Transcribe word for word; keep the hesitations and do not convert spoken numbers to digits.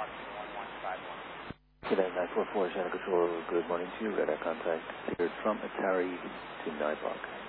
Cadet nine four four, Channel Control, good morning to you. Radar contact cleared from Atari to Nybok.